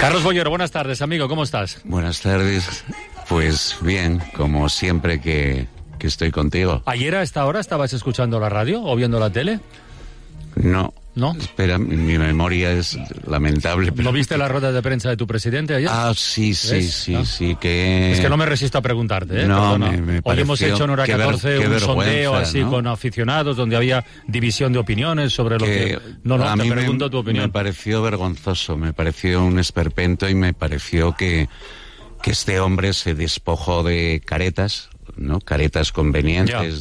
Carlos Bollero, buenas tardes, amigo, ¿cómo estás? Buenas tardes, pues bien, como siempre que estoy contigo. ¿Ayer a esta hora estabas escuchando la radio o viendo la tele? No. ¿No? Espera, mi memoria es lamentable. Pero... ¿No viste la rueda de prensa de tu presidente ayer? Sí, que... Es que no me resisto a preguntarte, ¿eh? No, me Hoy hemos hecho en Hora 14 un sondeo así, ¿no?, con aficionados, donde había división de opiniones sobre lo que... a mí te pregunto tu opinión. Me pareció vergonzoso, me pareció un esperpento y me pareció que este hombre se despojó de caretas, ¿no? Caretas convenientes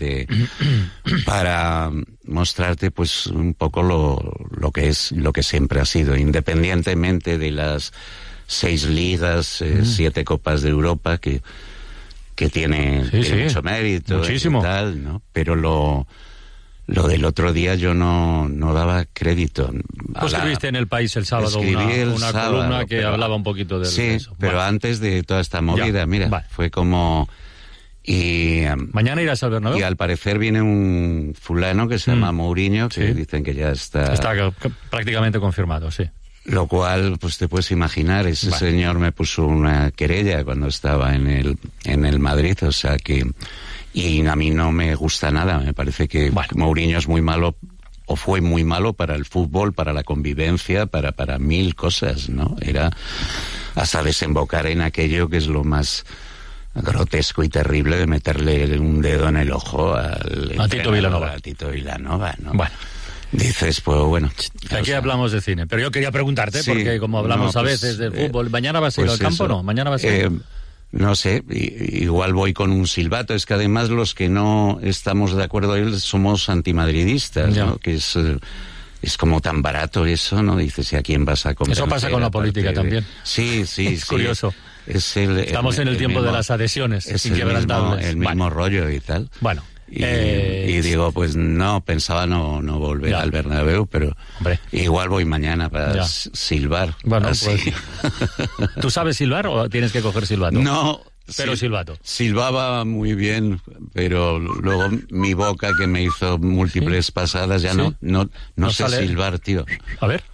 para mostrarte pues un poco lo que siempre ha sido, independientemente de las 6 ligas, 7 copas de Europa que tiene mucho mérito, muchísimo, y tal, ¿no? Pero lo del otro día yo no daba crédito. Tú escribiste en El País el sábado una columna que hablaba un poquito de eso. Sí, pero antes de toda esta movida, fue como... Y mañana irás al Bernabéu. Y al parecer viene un fulano que se llama Mourinho, que dicen que ya está prácticamente confirmado, sí. Lo cual, pues te puedes imaginar, ese señor me puso una querella cuando estaba en el Madrid, o sea que... Y a mí no me gusta nada, me parece que Mourinho es muy malo, o fue muy malo para el fútbol, para la convivencia, para mil cosas, ¿no? Era hasta desembocar en aquello que es lo más grotesco y terrible de meterle un dedo en el ojo a Tito Vilanova. ¿no? Bueno. Dices, pues bueno. Aquí hablamos de cine, pero yo quería preguntarte, porque como hablamos a veces del fútbol, ¿mañana vas a ir al campo o no? ¿Mañana vas a ir? No sé, igual voy con un silbato. Es que además los que no estamos de acuerdo él somos antimadridistas, ¿no? Que es como tan barato eso, ¿no? Dices, ¿y a quién vas a convencer? Eso pasa con la política también. Sí. Es curioso. Estamos en el tiempo de las adhesiones inquebrantables. El mismo rollo y tal. Bueno. Y digo, pues no, pensaba no volver al Bernabéu, pero igual voy mañana para silbar. Bueno, pues, ¿tú sabes silbar o tienes que coger silbato? No. Pero silbato. Silbaba muy bien, pero luego mi boca, que me hizo múltiples pasadas, ya no sé silbar, tío. A ver.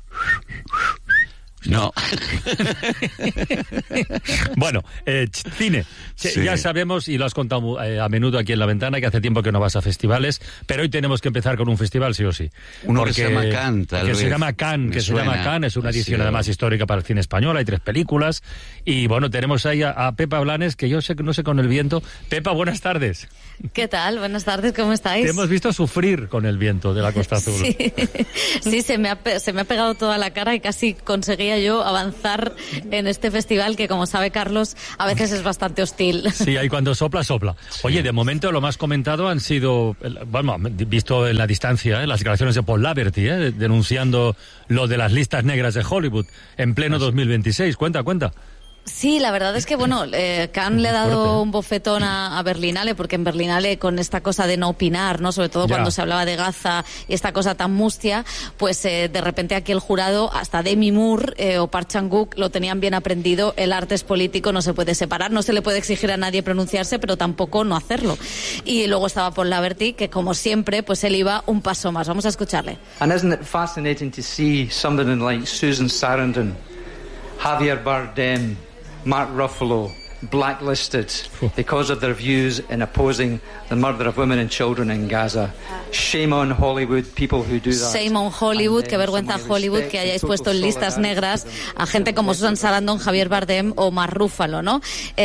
No. Bueno, cine. Ya sabemos, y lo has contado a menudo aquí en La Ventana, que hace tiempo que no vas a festivales, pero hoy tenemos que empezar con un festival, sí o sí. Que se llama Cannes, se llama Cannes, es una edición además histórica para el cine español, hay 3 películas, y bueno, tenemos ahí a Pepa Blanes, que yo no sé con el viento. Pepa, buenas tardes. ¿Qué tal? Buenas tardes, ¿cómo estáis? Te hemos visto sufrir con el viento de la Costa Azul. Sí, se me ha pegado toda la cara y casi conseguía yo avanzar en este festival que, como sabe Carlos, a veces es bastante hostil. Sí, ahí cuando sopla. Oye, de momento lo más comentado han sido, visto en la distancia, las declaraciones de Paul Laverty, denunciando lo de las listas negras de Hollywood en pleno 2026. Cuenta. Sí, la verdad es que, Cannes le ha dado un bofetón a Berlinale, porque en Berlinale, con esta cosa de no opinar, ¿no? Sobre todo cuando se hablaba de Gaza y esta cosa tan mustia, pues de repente aquí el jurado, hasta Demi Moore o Park Chan-wook, lo tenían bien aprendido. El arte es político, no se puede separar, no se le puede exigir a nadie pronunciarse, pero tampoco no hacerlo. Y luego estaba Paul Laverty, que como siempre, pues él iba un paso más. Vamos a escucharle. And isn't it fascinating to see somebody like Susan Sarandon, Javier Bardem, Mark Ruffalo, blacklisted because of their views in opposing the murder of women and children in Gaza. Shame on Hollywood, people who do that. Shame on Hollywood, qué vergüenza Hollywood que hayáis puesto en listas negras a gente como Susan Sarandon, Javier Bardem o Mark Ruffalo, ¿no?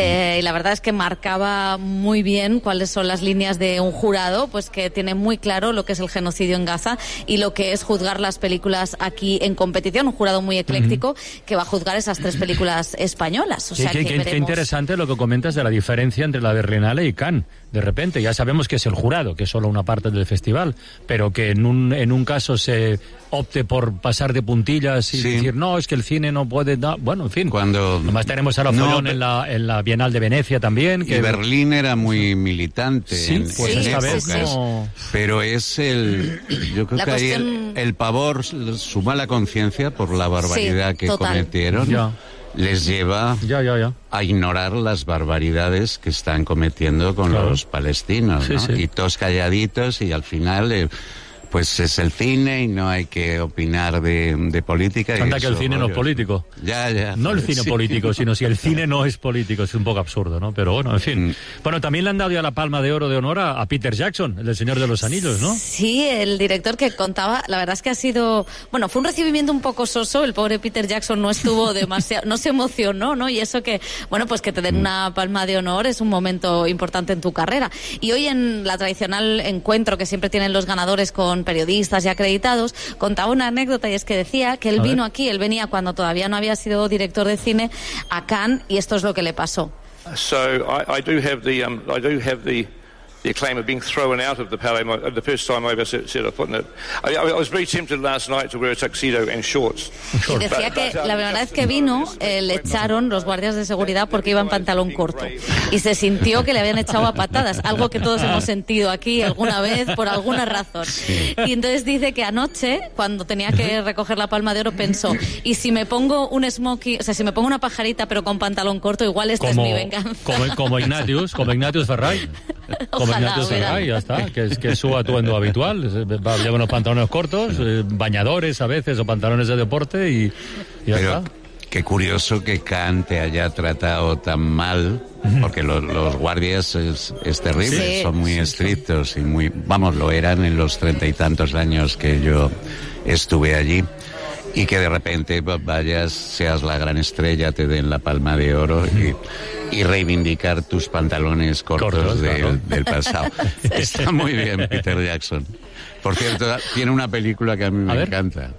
Y la verdad es que marcaba muy bien cuáles son las líneas de un jurado, pues que tiene muy claro lo que es el genocidio en Gaza y lo que es juzgar las películas aquí en competición. Un jurado muy ecléctico que va a juzgar esas 3 películas españolas. O sea, qué interesante lo que comentas de la diferencia entre la Berlinale y Cannes. De repente, ya sabemos que es el jurado, que es solo una parte del festival, pero que en un caso se opte por pasar de puntillas y decir, no, es que el cine no puede dar... Bueno, en fin. Además tenemos a Follón en la Bienal de Venecia también. Que Berlín era muy militante. Esta vez no... Pero es yo creo que ahí el pavor, su mala conciencia por la barbaridad que cometieron... les lleva a ignorar las barbaridades que están cometiendo con los palestinos, ¿no? Y todos calladitos, y al final Pues es el cine y no hay que opinar de política. Anda que el cine no es político. Ya. No el cine político, sino si el cine no es político. Es un poco absurdo, ¿no? Pero bueno, en fin. Bueno, también le han dado ya la Palma de Oro de honor a Peter Jackson, el del Señor de los Anillos, ¿no? Sí, el director que contaba, la verdad es que ha sido... Bueno, fue un recibimiento un poco soso. El pobre Peter Jackson no estuvo demasiado... No se emocionó, ¿no? Y eso que, bueno, pues que te den una Palma de Honor es un momento importante en tu carrera. Y hoy en la tradicional encuentro que siempre tienen los ganadores con periodistas y acreditados, contaba una anécdota, y es que decía que él vino aquí, él venía cuando todavía no había sido director de cine a Cannes, y esto es lo que le pasó. So I do have the acclaim of being thrown out of the Palais. The first time I ever set a foot in it. I was very tempted last night to wear a tuxedo and shorts. Y decía que la primera vez que vino le echaron los guardias de seguridad porque iba en pantalón corto. Y se sintió que le habían echado a patadas, algo que todos hemos sentido aquí alguna vez por alguna razón. Sí. Y entonces dice que anoche, cuando tenía que recoger la Palma de Oro, pensó, y si me pongo un smoking, o sea, si me pongo una pajarita pero con pantalón corto, igual esta es mi venganza. Como Ignatius Ferray. Ya está, que es su atuendo habitual. Lleva unos pantalones cortos, bañadores a veces o pantalones de deporte y ya está. Qué curioso que Cannes te haya tratado tan mal, porque los guardias es terrible, sí, son muy estrictos y muy, vamos, lo eran en los 30 y tantos años que yo estuve allí. Y que de repente vayas, seas la gran estrella, te den la Palma de Oro y reivindicar tus pantalones cortos del pasado. Está muy bien, Peter Jackson. Por cierto, tiene una película que a mí me encanta.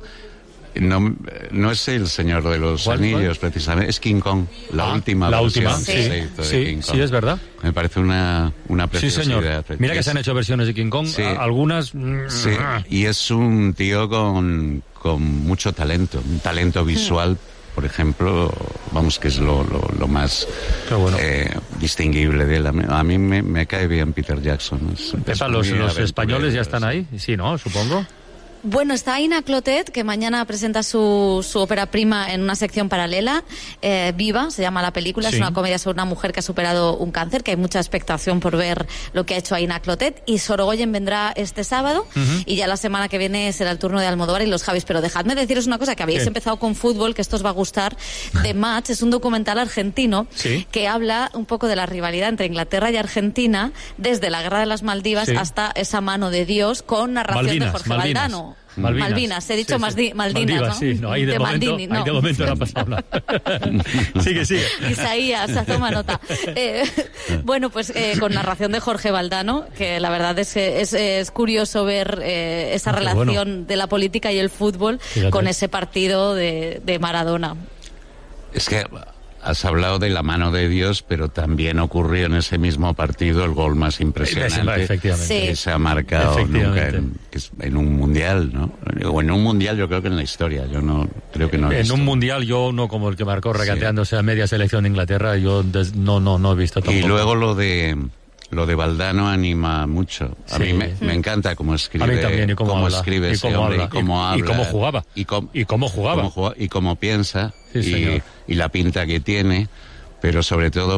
No es El Señor de los Anillos, precisamente, es King Kong, la última versión que se hizo de King Kong. Sí, es verdad. Me parece una preciosidad. Sí, señor. Mira que se han hecho versiones de King Kong, algunas... Sí, y es un tío con mucho talento, un talento visual, por ejemplo, vamos, que es lo más distinguible de él. A mí me cae bien Peter Jackson. Pepa, los españoles ya están ahí, sí, ¿no? Supongo. Bueno, está Ina Clotet, que mañana presenta su ópera prima en una sección paralela, Viva, se llama la película, es una comedia sobre una mujer que ha superado un cáncer, que hay mucha expectación por ver lo que ha hecho Ina Clotet, y Sorogoyen vendrá este sábado, y ya la semana que viene será el turno de Almodóvar y los Javis. Pero dejadme deciros una cosa, que habéis empezado con fútbol, que esto os va a gustar. The Match es un documental argentino que habla un poco de la rivalidad entre Inglaterra y Argentina, desde la Guerra de las Maldivas hasta esa mano de Dios, con narración de Jorge Valdano. Malvinas, he dicho Maldinas, ¿no? Sí, no, ahí de momento no ha pasado nada. Sigue. Isaías, toma nota. Bueno, pues con narración de Jorge Valdano, que la verdad es curioso ver esa relación de la política y el fútbol con ese partido de Maradona. Es que has hablado de la mano de Dios, pero también ocurrió en ese mismo partido el gol más impresionante que se ha marcado nunca en un mundial, ¿no? O en un mundial, yo creo que en la historia. Yo no creo que no he visto. En un mundial, yo no como el que marcó regateándose a media selección de Inglaterra, yo no he visto tampoco. Y luego lo de Valdano anima mucho. A mí me encanta cómo escribe. A mí también, y cómo escribe ese hombre, y cómo habla. Y cómo jugaba. Y cómo piensa. Sí, y la pinta que tiene. Pero sobre todo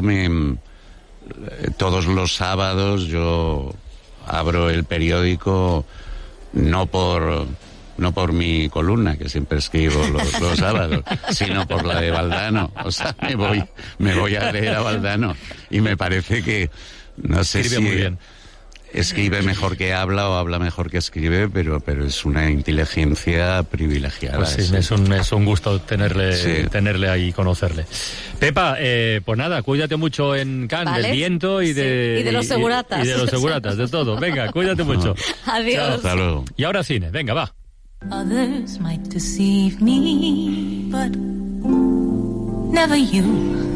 todos los sábados yo abro el periódico no por mi columna, que siempre escribo los sábados, sino por la de Valdano. O sea, me voy a leer a Valdano. Y me parece que no sé escribe muy bien. Escribe mejor que habla o habla mejor que escribe, pero es una inteligencia privilegiada. Pues sí, es un gusto tenerle ahí y conocerle. Pepa, pues nada, cuídate mucho en Cannes, del viento y de los seguratas. Y de los seguratas, de todo. Venga, cuídate mucho. Adiós. Chao, hasta luego. Y ahora cine, venga, va. Others might deceive me, but never you.